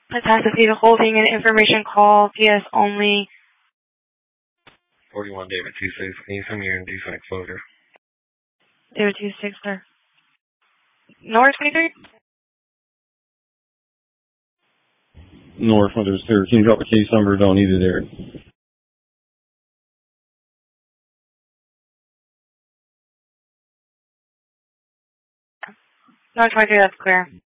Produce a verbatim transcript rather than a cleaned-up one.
Petoskey holding an information call, P S only. forty-one David two six, can you send me your indecent exposure? David two six, sir. North twenty-three? North, whether it's there. Can you drop a case number? Don't need it there. North twenty-three, that's clear.